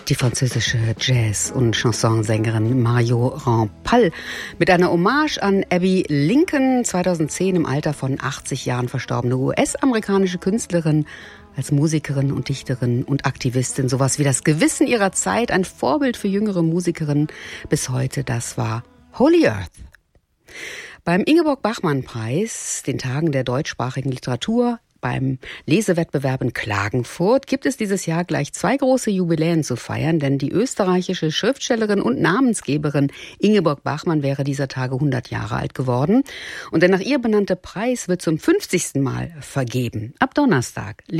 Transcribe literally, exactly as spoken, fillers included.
Die französische Jazz- und Chansonsängerin Marion Rampal mit einer Hommage an Abby Lincoln, zweitausendzehn im Alter von achtzig Jahren verstorbene U S-amerikanische Künstlerin, als Musikerin und Dichterin und Aktivistin, sowas wie das Gewissen ihrer Zeit, ein Vorbild für jüngere Musikerinnen bis heute, das war Holy Earth. Beim Ingeborg-Bachmann-Preis, den Tagen der deutschsprachigen Literatur, beim Lesewettbewerb in Klagenfurt gibt es dieses Jahr gleich zwei große Jubiläen zu feiern, denn die österreichische Schriftstellerin und Namensgeberin Ingeborg Bachmann wäre dieser Tage hundert Jahre alt geworden. Und der nach ihr benannte Preis wird zum fünfzigsten Mal vergeben. Ab Donnerstag